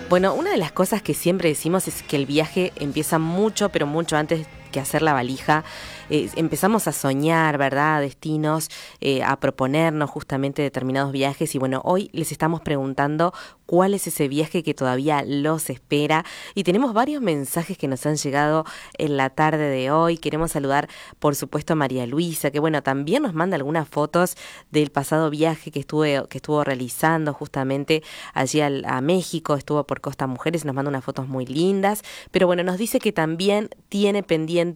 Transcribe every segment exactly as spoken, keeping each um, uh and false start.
Bueno, una de las cosas que siempre decimos es que el viaje empieza mucho, pero mucho antes que hacer la valija. Eh, empezamos a soñar, ¿verdad? Destinos, eh, a proponernos justamente determinados viajes y bueno, hoy les estamos preguntando cuál es ese viaje que todavía los espera y tenemos varios mensajes que nos han llegado en la tarde de hoy. Queremos saludar, por supuesto, a María Luisa, que bueno, también nos manda algunas fotos del pasado viaje que estuve, que estuvo realizando justamente allí al, a México, estuvo por Costa Mujeres, nos manda unas fotos muy lindas, pero bueno, nos dice que también tiene pendiente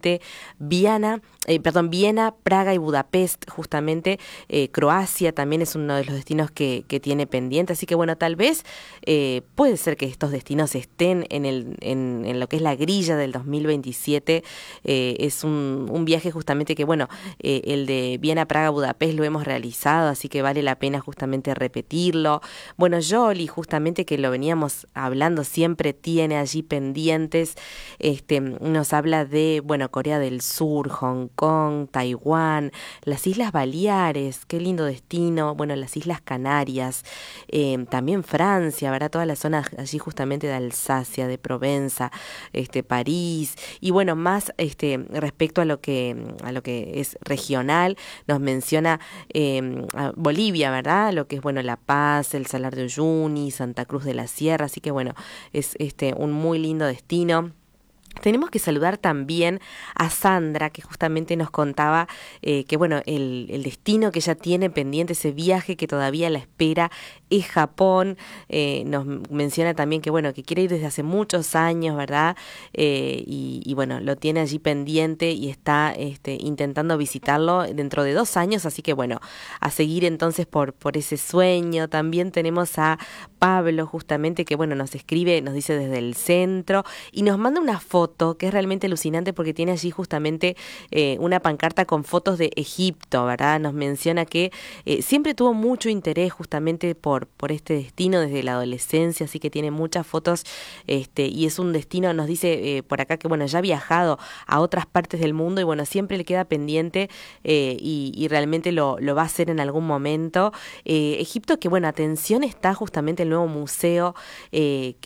Viana, eh, perdón, Viena, Praga y Budapest, justamente. eh, Croacia también es uno de los destinos que, que tiene pendiente, así que bueno, tal vez eh, puede ser que estos destinos estén en, el, en, en lo que es la grilla del dos mil veintisiete. Eh, es un, un viaje justamente que bueno, eh, el de Viena, Praga, Budapest lo hemos realizado, así que vale la pena justamente repetirlo. Bueno, Yoli, justamente que lo veníamos hablando, siempre tiene allí pendientes, este, nos habla de, bueno, Corea del Sur, Hong Kong, Taiwán, las Islas Baleares, qué lindo destino, bueno, las Islas Canarias, eh, también Francia, ¿verdad? Toda la zona allí justamente de Alsacia, de Provenza, este, París, y bueno, más este, respecto a lo que, a lo que es regional, nos menciona eh, a Bolivia, ¿verdad? Lo que es, bueno, La Paz, el Salar de Uyuni, Santa Cruz de la Sierra, así que bueno, es este un muy lindo destino. Tenemos que saludar también a Sandra, que justamente nos contaba eh, que bueno, el, el destino que ella tiene pendiente, ese viaje que todavía la espera, es Japón. Eh, nos menciona también que bueno, que quiere ir desde hace muchos años, ¿verdad? Eh, y, y bueno, lo tiene allí pendiente y está este, intentando visitarlo dentro de dos años, así que bueno, a seguir entonces por, por ese sueño. También tenemos a Pablo, justamente, que bueno, nos escribe, nos dice desde el centro y nos manda una foto que es realmente alucinante porque tiene allí justamente eh, una pancarta con fotos de Egipto, ¿verdad? Nos menciona que eh, siempre tuvo mucho interés justamente por, por este destino desde la adolescencia, así que tiene muchas fotos este, y es un destino, nos dice eh, por acá que bueno, ya ha viajado a otras partes del mundo y bueno, siempre le queda pendiente eh, y, y realmente lo, lo va a hacer en algún momento. Eh, Egipto, que bueno, atención, está justamente el nuevo museo eh,